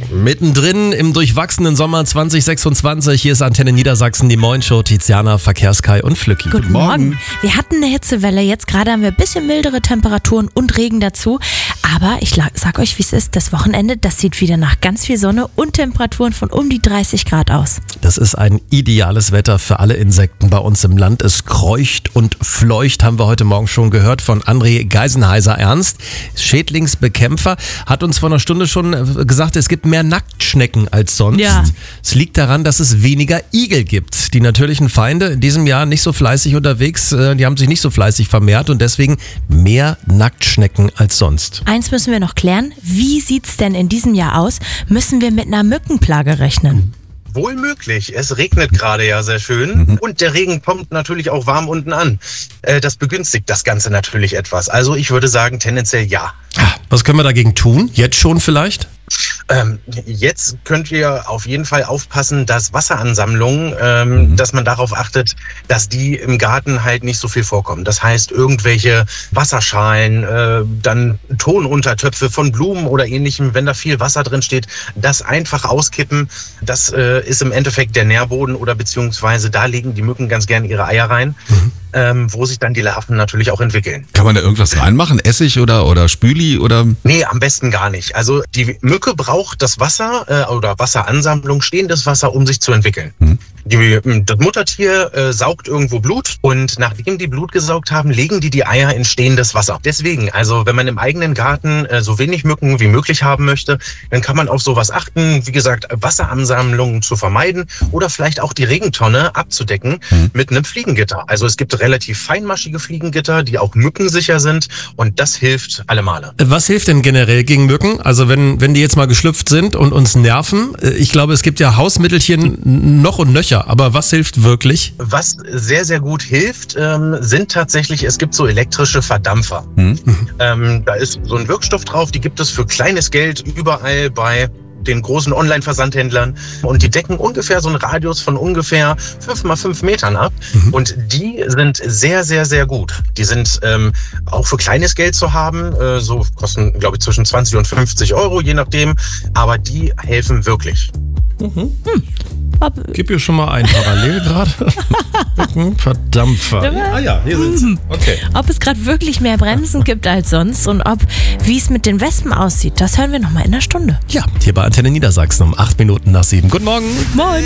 Mittendrin im durchwachsenen Sommer 2026. Hier ist Antenne Niedersachsen, die Moin-Show. Tiziana, Verkehrskai und Flücki. Guten Morgen. Wir hatten eine Hitzewelle. Jetzt gerade haben wir ein bisschen mildere Temperaturen und Regen dazu. Aber ich sag euch, wie es ist. Das Wochenende, das sieht wieder nach ganz viel Sonne und Temperaturen von um die 30 Grad aus. Das ist ein ideales Wetter für alle Insekten bei uns im Land. Es kreucht und fleucht, haben wir heute Morgen schon gehört von André Geisenheiser-Ernst, Schädlingsbekämpfer, hat uns vor einer Stunde schon gesagt, es gibt mehr Nacktschnecken als sonst. Ja. Es liegt daran, dass es weniger Igel gibt. Die natürlichen Feinde in diesem Jahr nicht so fleißig unterwegs, die haben sich nicht so fleißig vermehrt und deswegen mehr Nacktschnecken als sonst. Eins müssen wir noch klären. Wie sieht's denn in diesem Jahr aus? Müssen wir mit einer Mückenplage rechnen? Wohl möglich. Es regnet gerade ja sehr schön und der Regen kommt natürlich auch warm unten an. Das begünstigt das Ganze natürlich etwas. Also ich würde sagen tendenziell ja. Was können wir dagegen tun? Jetzt schon vielleicht? Jetzt könnt ihr auf jeden Fall aufpassen, dass Wasseransammlungen, dass man darauf achtet, dass die im Garten halt nicht so viel vorkommen. Das heißt, irgendwelche Wasserschalen, dann Tonuntertöpfe von Blumen oder ähnlichem, wenn da viel Wasser drin steht, das einfach auskippen. Das ist im Endeffekt der Nährboden oder beziehungsweise da legen die Mücken ganz gerne ihre Eier rein, wo sich dann die Larven natürlich auch entwickeln. Kann man da irgendwas reinmachen? Essig oder Spüli oder? Nee, am besten gar nicht. Also die Mücke braucht das Wasser oder Wasseransammlung, stehendes Wasser, um sich zu entwickeln. Das Muttertier saugt irgendwo Blut und nachdem die Blut gesaugt haben, legen die Eier in stehendes Wasser. Deswegen, also wenn man im eigenen Garten so wenig Mücken wie möglich haben möchte, dann kann man auf sowas achten, wie gesagt, Wasseransammlungen zu vermeiden oder vielleicht auch die Regentonne abzudecken mit einem Fliegengitter. Also es gibt relativ feinmaschige Fliegengitter, die auch mückensicher sind und das hilft alle Male. Was hilft denn generell gegen Mücken? Also wenn die jetzt mal geschlüpft sind und uns nerven, ich glaube, es gibt ja Hausmittelchen noch und nöcher, aber was hilft wirklich? Was sehr, sehr gut hilft, sind tatsächlich, es gibt so elektrische Verdampfer. Da ist so ein Wirkstoff drauf, die gibt es für kleines Geld überall bei den großen Online-Versandhändlern und die decken ungefähr so einen Radius von ungefähr 5x5 Metern ab und die sind sehr, sehr, sehr gut. Die sind auch für kleines Geld zu haben, so kosten, glaube ich, zwischen 20 und 50 Euro, je nachdem, aber die helfen wirklich. Gib hier schon mal einen parallel gerade. Verdampfer. Ja, hier sind sie. Okay. Ob es gerade wirklich mehr Bremsen gibt als sonst und wie es mit den Wespen aussieht, das hören wir nochmal in einer Stunde. Ja, hier bei Antenne Niedersachsen um 8 Minuten nach 7. Guten Morgen. Moin.